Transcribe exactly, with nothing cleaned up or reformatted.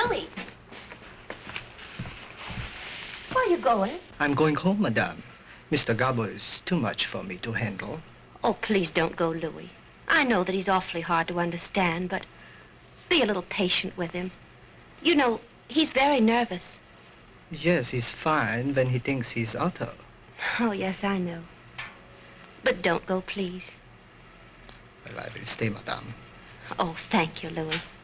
Louis! Where are you going? I'm going home, madame. Mister Gabo is too much for me to handle. Oh, please don't go, Louis. I know that he's awfully hard to understand, but be a little patient with him. You know, he's very nervous. Yes, he's fine when he thinks he's Otto. Oh, yes, I know. But don't go, please. Well, I will stay, madame. Oh, thank you, Louis.